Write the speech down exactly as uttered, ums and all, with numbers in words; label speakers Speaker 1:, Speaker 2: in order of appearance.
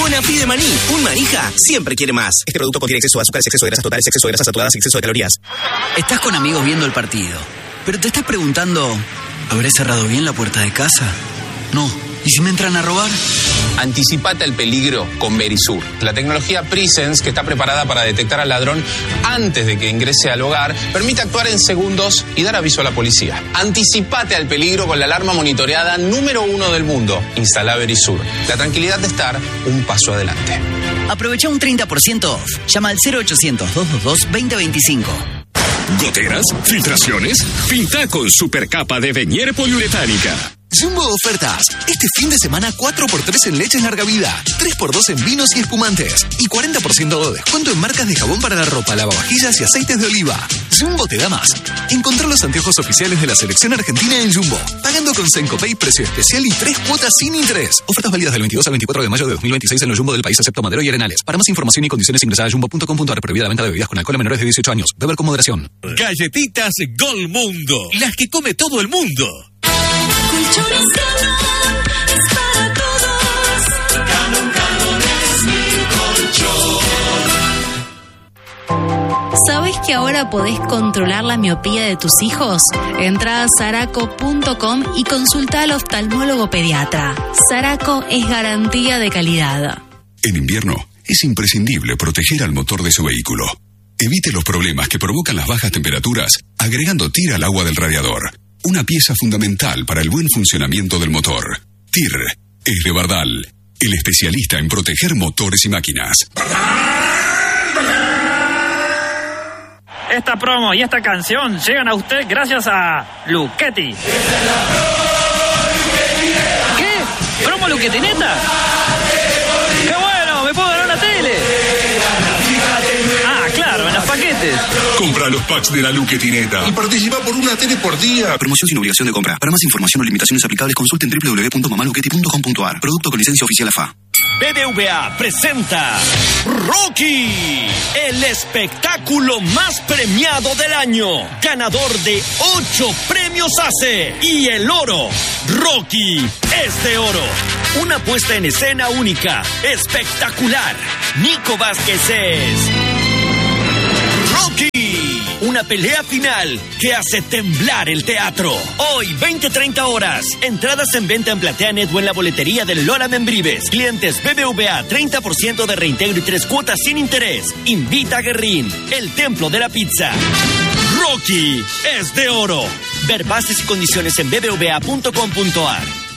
Speaker 1: Bonafide de maní. Un manija siempre quiere más. Este producto contiene exceso de azúcar, exceso de grasas totales, exceso de grasas saturadas y exceso de calorías.
Speaker 2: Estás con amigos viendo el partido, pero te estás preguntando, ¿habré cerrado bien la puerta de casa? No. ¿Y si me entran a robar?
Speaker 3: Anticipate al peligro con Verisur. La tecnología Presence, que está preparada para detectar al ladrón antes de que ingrese al hogar, permite actuar en segundos y dar aviso a la policía. Anticipate al peligro con la alarma monitoreada número uno del mundo. Instala Verisur. La tranquilidad de estar un paso adelante.
Speaker 2: Aprovecha un treinta por ciento off. Llama al cero ochocientos, doscientos veintidós, veinte veinticinco.
Speaker 4: ¿Goteras? ¿Filtraciones? Pinta con supercapa de Venier poliuretánica.
Speaker 5: Jumbo ofertas. Este fin de semana cuatro por tres en leches larga vida, tres por dos en vinos y espumantes y cuarenta por ciento de descuento en marcas de jabón para la ropa, lavavajillas y aceites de oliva. Jumbo te da más. Encontrá los anteojos oficiales de la selección argentina en Jumbo, pagando con Sencopay precio especial y tres cuotas sin interés. Ofertas válidas del veintidós al veinticuatro de mayo de dos mil veintiséis en los Jumbo del país, excepto Madero y Arenales. Para más información y condiciones ingresa a jumbo punto com punto a r. Prohibida la venta de bebidas con alcohol a menores de dieciocho años. Beber con moderación.
Speaker 6: Galletitas Golmundo, las que come todo el mundo.
Speaker 7: Colchones Canon es para todos. Canon, Canon es mi colchón.
Speaker 8: ¿Sabés que ahora podés controlar la miopía de tus hijos? Entrá a saraco punto com y consulta al oftalmólogo pediatra. Saraco es garantía de calidad.
Speaker 9: En invierno es imprescindible proteger al motor de su vehículo. Evite los problemas que provocan las bajas temperaturas agregando T I R al agua del radiador. Una pieza fundamental para el buen funcionamiento del motor. T I R es de Bardal, el especialista en proteger motores y máquinas.
Speaker 10: Esta promo y esta canción llegan a usted gracias a Luchetti. ¿Qué? ¿Promo Luchetti neta? ¡Qué bueno! ¡Me puedo ganar una tele! Ah, claro, en los paquetes.
Speaker 9: Compra los packs de la Luchetti neta y participa por una tele por día.
Speaker 11: Promoción sin obligación de compra. Para más información o limitaciones aplicables, consulten doble u doble u doble u punto mamaluchetti punto com punto a r. Producto con licencia oficial A F A.
Speaker 6: B B V A presenta Rocky, el espectáculo más premiado del año, ganador de ocho premios A C E y el oro. Rocky es de oro. Una puesta en escena única, espectacular. Nico Vázquez es Rocky. Una pelea final que hace temblar el teatro. Hoy, veinte treinta horas. Entradas en venta en PlateaNet o en la boletería del Lola Membrives. Clientes B B V A, treinta por ciento de reintegro y tres cuotas sin interés. Invita a Guerrín, el templo de la pizza. Rocky es de oro. Ver bases y condiciones en b b v a punto com punto a r.